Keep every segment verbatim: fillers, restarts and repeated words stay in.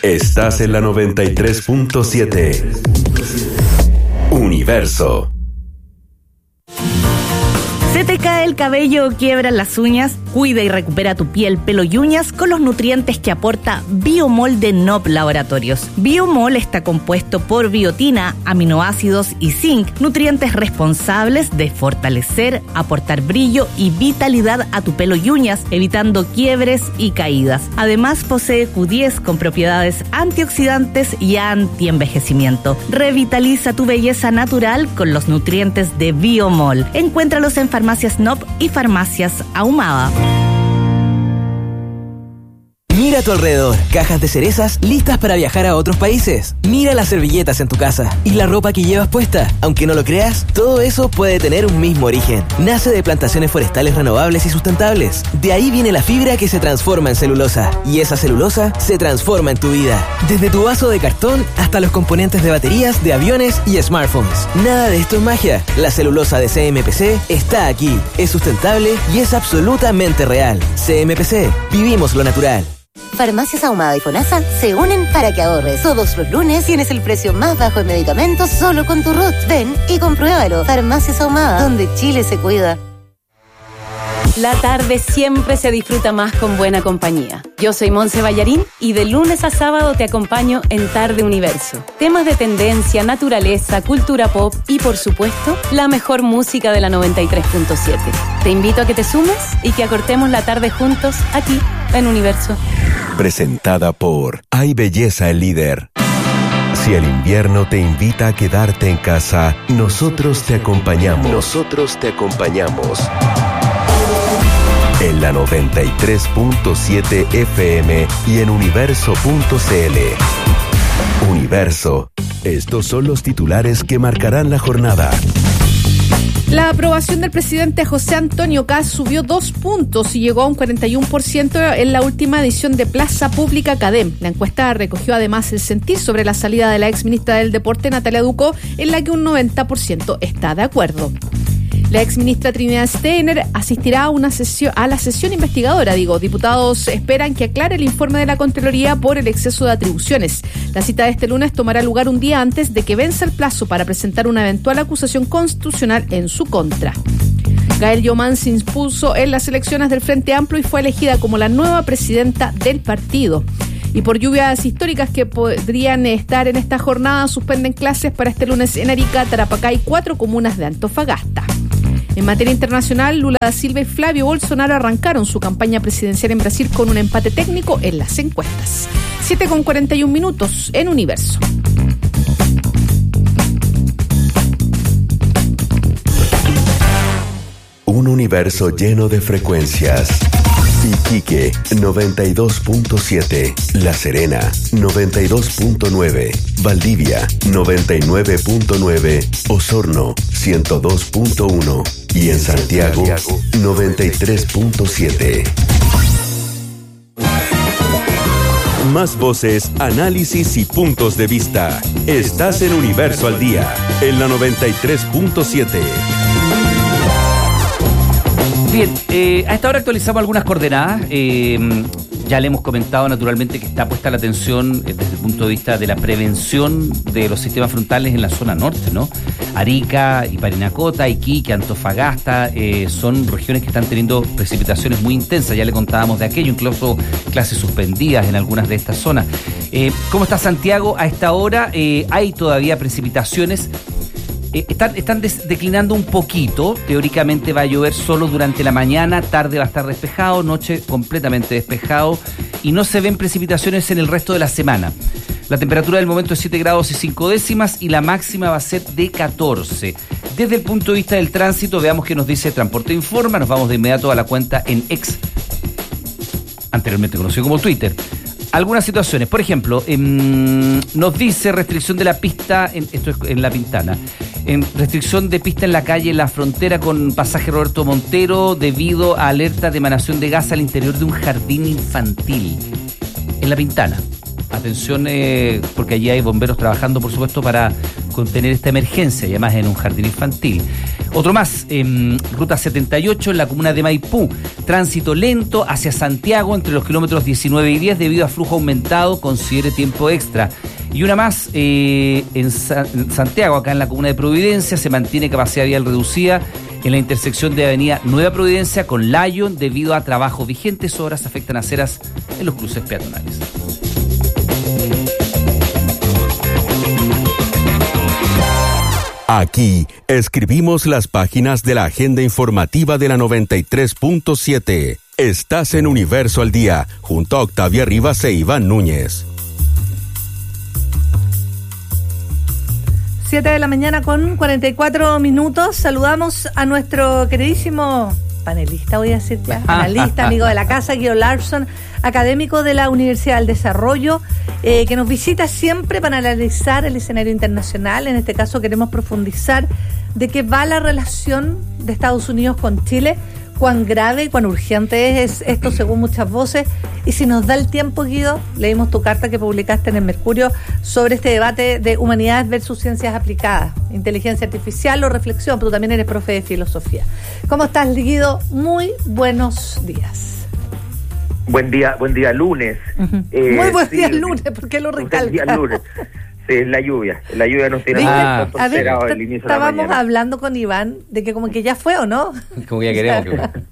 Estás en la noventa y tres punto siete. Universo. ¿Se te cae el cabello o quiebran las uñas? Cuida y recupera tu piel, pelo y uñas con los nutrientes que aporta Biomol de N O P Laboratorios. Biomol está compuesto por biotina, aminoácidos y zinc, nutrientes responsables de fortalecer, aportar brillo y vitalidad a tu pelo y uñas, evitando quiebres y caídas. Además, posee Q diez con propiedades antioxidantes y antienvejecimiento. Revitaliza tu belleza natural con los nutrientes de Biomol. Encuéntralos en Farmacias N O P y Farmacias Ahumada. Mira a tu alrededor, cajas de cerezas listas para viajar a otros países. Mira las servilletas en tu casa y la ropa que llevas puesta. Aunque no lo creas, todo eso puede tener un mismo origen. Nace de plantaciones forestales renovables y sustentables. De ahí viene la fibra que se transforma en celulosa. Y esa celulosa se transforma en tu vida. Desde tu vaso de cartón hasta los componentes de baterías, de aviones y smartphones. Nada de esto es magia. La celulosa de C M P C está aquí. Es sustentable y es absolutamente real. C M P C. Vivimos lo natural. Farmacias Ahumada y FONASA se unen para que ahorres. Todos los lunes tienes el precio más bajo en medicamentos solo con tu R U T. Ven y compruébalo. Farmacias Ahumada, donde Chile se cuida. La tarde siempre se disfruta más con buena compañía. Yo soy Monse Ballarín y de lunes a sábado te acompaño en Tarde Universo. Temas de tendencia, naturaleza, cultura pop y, por supuesto, la mejor música de la noventa y tres punto siete. Te invito a que te sumes y que acortemos la tarde juntos aquí en Universo. Presentada por Hay Belleza el Líder. Si el invierno te invita a quedarte en casa, nosotros te acompañamos. Nosotros te acompañamos. En la noventa y tres punto siete F M y en universo punto c l. Universo. Estos son los titulares que marcarán la jornada. La aprobación del presidente José Antonio Kast subió dos puntos y llegó a un cuarenta y uno por ciento en la última edición de Plaza Pública Cadem. La encuesta recogió además el sentir sobre la salida de la exministra del Deporte, Natalia Ducó, en la que un noventa por ciento está de acuerdo. La exministra Trinidad Steiner asistirá a una sesión, a la sesión investigadora, digo. Diputados esperan que aclare el informe de la Contraloría por el exceso de atribuciones. La cita de este lunes tomará lugar un día antes de que venza el plazo para presentar una eventual acusación constitucional en su contra. Gael Yomán se impuso en las elecciones del Frente Amplio y fue elegida como la nueva presidenta del partido. Y por lluvias históricas que podrían estar en esta jornada, suspenden clases para este lunes en Arica, Tarapacá y cuatro comunas de Antofagasta. En materia internacional, Lula da Silva y Flavio Bolsonaro arrancaron su campaña presidencial en Brasil con un empate técnico en las encuestas. siete con cuarenta y un minutos en Universo. Un universo lleno de frecuencias. Iquique, noventa y dos punto siete. La Serena, noventa y dos punto nueve. Valdivia, noventa y nueve punto nueve. Osorno, ciento dos punto uno. Y en Santiago, noventa y tres punto siete. Más voces, análisis y puntos de vista. Estás en Universo al Día, en la noventa y tres punto siete. Bien, eh, a esta hora actualizamos algunas coordenadas. Eh, ya le hemos comentado naturalmente que está puesta la atención eh, desde el punto de vista de la prevención de los sistemas frontales en la zona norte, ¿no? Arica y Parinacota, Iquique, Antofagasta, eh, son regiones que están teniendo precipitaciones muy intensas. Ya le contábamos de aquello, incluso clases suspendidas en algunas de estas zonas. Eh, ¿Cómo está Santiago a esta hora? Eh, hay todavía precipitaciones. Eh, están están des- declinando un poquito. Teóricamente va a llover solo durante la mañana, tarde va a estar despejado, noche completamente despejado y no se ven precipitaciones en el resto de la semana. La temperatura del momento es siete grados y cinco décimas y la máxima va a ser de catorce. Desde el punto de vista del tránsito, veamos qué nos dice Transporte Informa. Nos vamos de inmediato a la cuenta en X, anteriormente conocido como Twitter. Algunas situaciones, por ejemplo, eh, nos dice restricción de la pista, en, esto es en La Pintana, en restricción de pista en la calle La Frontera con pasaje Roberto Montero debido a alerta de emanación de gas al interior de un jardín infantil en La Pintana. Atención, eh, porque allí hay bomberos trabajando, por supuesto, para contener esta emergencia, y además en un jardín infantil. Otro más, en Ruta setenta y ocho en la comuna de Maipú. Tránsito lento hacia Santiago entre los kilómetros diecinueve y diez debido a flujo aumentado, considere tiempo extra. Y una más, eh, en, Sa- en Santiago, acá en la comuna de Providencia, se mantiene capacidad vial reducida en la intersección de Avenida Nueva Providencia con Lyon debido a trabajos vigentes. Obras afectan aceras en los cruces peatonales. Aquí escribimos las páginas de la agenda informativa de la noventa y tres punto siete. Estás en Universo al Día, junto a Octavia Rivas e Iván Núñez. siete de la mañana con cuarenta y cuatro minutos. Saludamos a nuestro queridísimo panelista, voy a decir ya, analista, amigo de la casa, Guido Larson, académico de la Universidad del Desarrollo, eh, que nos visita siempre para analizar el escenario internacional. En este caso queremos profundizar de qué va la relación de Estados Unidos con Chile, cuán grave y cuán urgente es esto según muchas voces. Y si nos da el tiempo, Guido, leímos tu carta que publicaste en el Mercurio sobre este debate de humanidades versus ciencias aplicadas, inteligencia artificial o reflexión, pero tú también eres profe de filosofía. ¿Cómo estás, Guido? Muy buenos días. Buen día, buen día lunes. Uh-huh. eh, Muy buen sí, día lunes, ¿por qué lo recalcas? Buen día lunes. Sí, es la lluvia. La lluvia nos tiene Ah. muy A ver, esperado t- el inicio de la estábamos mañana. hablando con Iván de que como que ya fue, ¿o no? Como ya queremos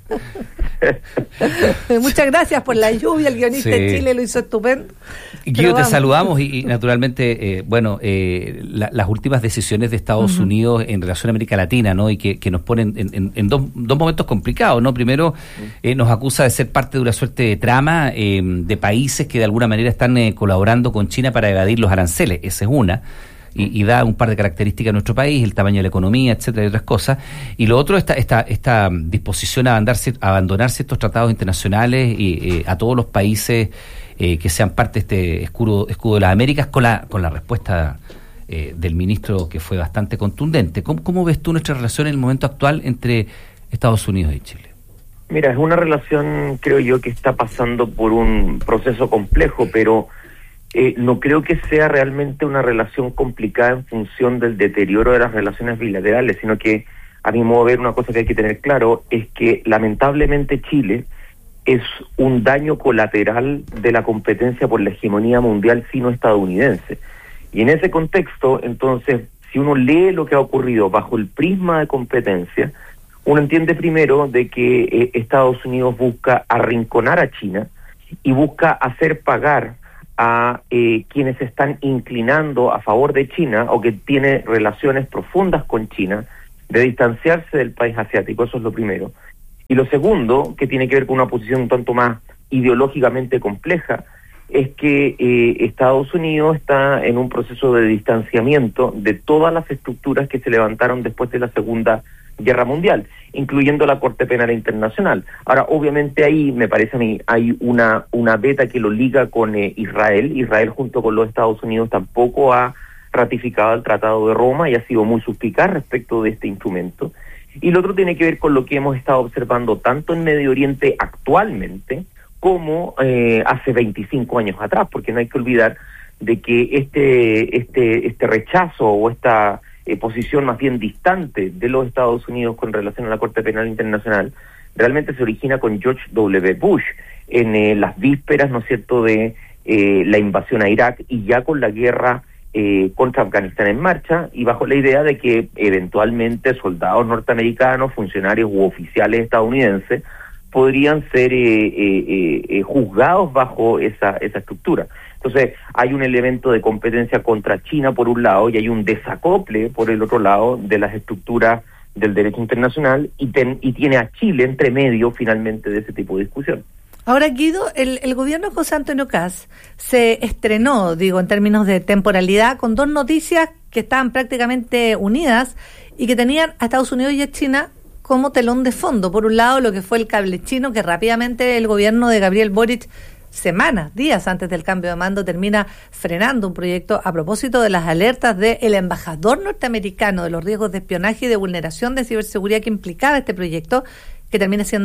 que... Muchas gracias por la lluvia, el guionista Sí. de Chile lo hizo estupendo. Guido, Pero te vamos. saludamos y, y naturalmente, eh, bueno, eh, la- las últimas decisiones de Estados Uh-huh. Unidos en relación a América Latina, ¿no? Y que, que nos ponen en, en- en dos, dos momentos complicados, ¿no? Primero, eh, nos acusa de ser parte de una suerte de trama eh, de países que de alguna manera están eh, colaborando con China para evadir los aranceles. Esa es una. Y, y da un par de características a nuestro país, el tamaño de la economía, etcétera, y otras cosas. Y lo otro, esta, esta, esta disposición a, abandarse, a abandonar ciertos tratados internacionales y eh, a todos los países eh, que sean parte de este escudo, escudo de las Américas, con la, con la respuesta eh, del ministro que fue bastante contundente. ¿Cómo, ¿Cómo ves tú nuestra relación en el momento actual entre Estados Unidos y Chile? Mira, es una relación, creo yo, que está pasando por un proceso complejo, pero eh, no creo que sea realmente una relación complicada en función del deterioro de las relaciones bilaterales, sino que, a mi modo de ver, una cosa que hay que tener claro es que, lamentablemente, Chile es un daño colateral de la competencia por la hegemonía mundial sino-estadounidense. Y en ese contexto, entonces, si uno lee lo que ha ocurrido bajo el prisma de competencia, uno entiende primero de que eh, Estados Unidos busca arrinconar a China y busca hacer pagar a eh, quienes se están inclinando a favor de China o que tiene relaciones profundas con China, de distanciarse del país asiático. Eso es lo primero. Y lo segundo, que tiene que ver con una posición un tanto más ideológicamente compleja, es que eh, Estados Unidos está en un proceso de distanciamiento de todas las estructuras que se levantaron después de la Segunda Guerra Mundial, incluyendo la Corte Penal Internacional. Ahora, obviamente ahí, me parece a mí, hay una una beta que lo liga con eh, Israel. Israel junto con los Estados Unidos tampoco ha ratificado el Tratado de Roma y ha sido muy suspicaz respecto de este instrumento. Y lo otro tiene que ver con lo que hemos estado observando tanto en Medio Oriente actualmente como eh, hace veinticinco años atrás, porque no hay que olvidar de que este este este rechazo o esta eh, posición más bien distante de los Estados Unidos con relación a la Corte Penal Internacional realmente se origina con George doble u Bush en eh, las vísperas, ¿no es cierto?, de eh, la invasión a Irak y ya con la guerra eh, contra Afganistán en marcha, y bajo la idea de que eventualmente soldados norteamericanos, funcionarios u oficiales estadounidenses podrían ser eh, eh, eh, juzgados bajo esa esa estructura. Entonces, hay un elemento de competencia contra China por un lado y hay un desacople por el otro lado de las estructuras del derecho internacional y, ten, y tiene a Chile entre medio finalmente de ese tipo de discusión. Ahora, Guido, el, el gobierno de José Antonio Kast se estrenó, digo, en términos de temporalidad, con dos noticias que estaban prácticamente unidas y que tenían a Estados Unidos y a China como telón de fondo. Por un lado, lo que fue el cable chino, que rápidamente el gobierno de Gabriel Boric, semanas, días antes del cambio de mando, termina frenando un proyecto a propósito de las alertas del embajador norteamericano de los riesgos de espionaje y de vulneración de ciberseguridad que implicaba este proyecto, que termina siendo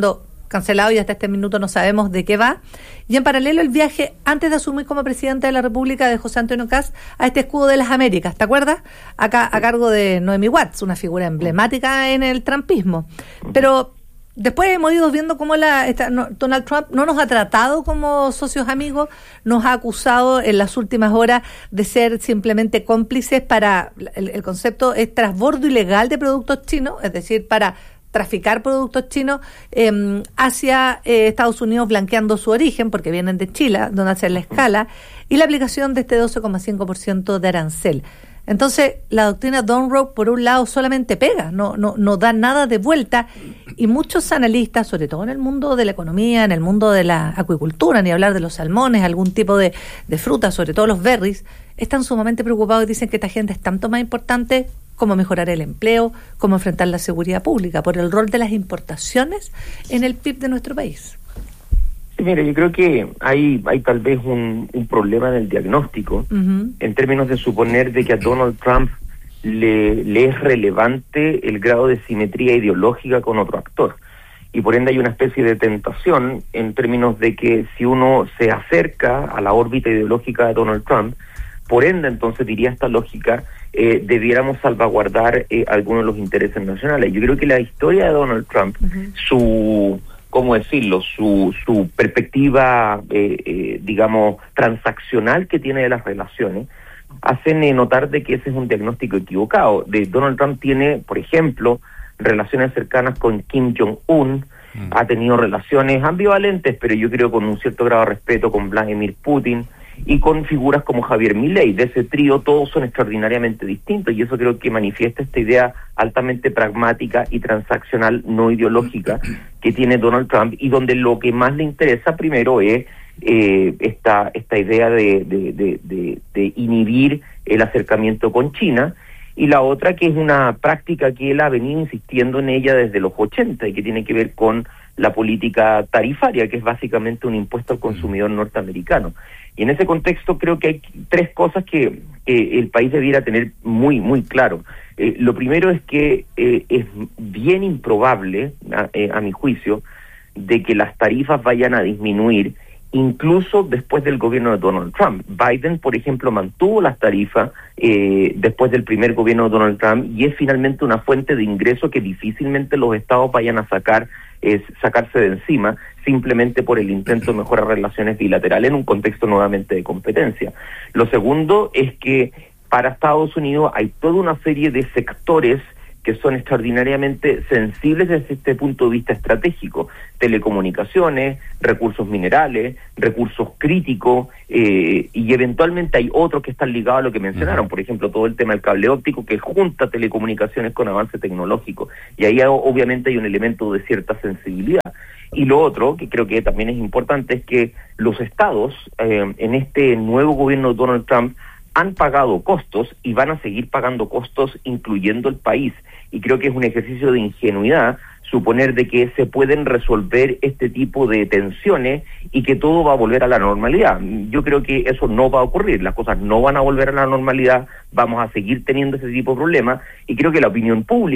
cancelado y hasta este minuto no sabemos de qué va. Y en paralelo el viaje, antes de asumir como presidente de la República, de José Antonio Kast a este escudo de las Américas, ¿te acuerdas? Acá a cargo de Noemi Watts, una figura emblemática en el trumpismo. Pero después hemos ido viendo cómo la, esta, no, Donald Trump no nos ha tratado como socios amigos, nos ha acusado en las últimas horas de ser simplemente cómplices para, el, el concepto es transbordo ilegal de productos chinos, es decir, para traficar productos chinos eh, hacia eh, Estados Unidos, blanqueando su origen, porque vienen de Chile, donde hacen la escala, y la aplicación de este doce coma cinco por ciento de arancel. Entonces, la doctrina Dunroe, por un lado, solamente pega, no, no, no da nada de vuelta, y muchos analistas, sobre todo en el mundo de la economía, en el mundo de la acuicultura, ni hablar de los salmones, algún tipo de, de fruta, sobre todo los berries, están sumamente preocupados y dicen que esta agenda es tanto más importante como mejorar el empleo, como enfrentar la seguridad pública, por el rol de las importaciones en el P I B de nuestro país. Sí, mira, yo creo que hay hay tal vez un, un problema en el diagnóstico, uh-huh. en términos de suponer de que a Donald Trump le, le es relevante el grado de simetría ideológica con otro actor. Y por ende hay una especie de tentación en términos de que si uno se acerca a la órbita ideológica de Donald Trump, por ende entonces diría esta lógica, eh, debiéramos salvaguardar eh, algunos de los intereses nacionales. Yo creo que la historia de Donald Trump, uh-huh. su, ¿cómo decirlo?, su, su perspectiva, eh, eh, digamos, transaccional que tiene de las relaciones, hacen eh, notar de que ese es un diagnóstico equivocado. De Donald Trump tiene, por ejemplo, relaciones cercanas con Kim Jong-un, uh-huh. ha tenido relaciones ambivalentes, pero yo creo con un cierto grado de respeto con Vladimir Putin, y con figuras como Javier Milei. De ese trío todos son extraordinariamente distintos, y eso creo que manifiesta esta idea altamente pragmática y transaccional, no ideológica, que tiene Donald Trump, y donde lo que más le interesa primero es eh, esta esta idea de, de, de, de, de inhibir el acercamiento con China, y la otra que es una práctica que él ha venido insistiendo en ella desde los ochenta y que tiene que ver con la política tarifaria, que es básicamente un impuesto al consumidor norteamericano. Y en ese contexto creo que hay tres cosas que eh, el país debiera tener muy, muy claro. Eh, lo primero es que eh, es bien improbable, a, eh, a mi juicio, de que las tarifas vayan a disminuir, incluso después del gobierno de Donald Trump. Biden, por ejemplo, mantuvo las tarifas eh, después del primer gobierno de Donald Trump, y es finalmente una fuente de ingreso que difícilmente los estados vayan a sacar, es sacarse de encima, simplemente por el intento de mejorar relaciones bilaterales en un contexto nuevamente de competencia. Lo segundo es que para Estados Unidos hay toda una serie de sectores que son extraordinariamente sensibles desde este punto de vista estratégico: telecomunicaciones, recursos minerales, recursos críticos, eh, y eventualmente hay otros que están ligados a lo que mencionaron, uh-huh. por ejemplo, todo el tema del cable óptico, que junta telecomunicaciones con avance tecnológico, y ahí obviamente hay un elemento de cierta sensibilidad. Y lo otro, que creo que también es importante, es que los estados, eh, en este nuevo gobierno de Donald Trump, han pagado costos y van a seguir pagando costos, incluyendo el país. Y creo que es un ejercicio de ingenuidad suponer de que se pueden resolver este tipo de tensiones y que todo va a volver a la normalidad. Yo creo que eso no va a ocurrir, las cosas no van a volver a la normalidad, vamos a seguir teniendo ese tipo de problemas, y creo que la opinión pública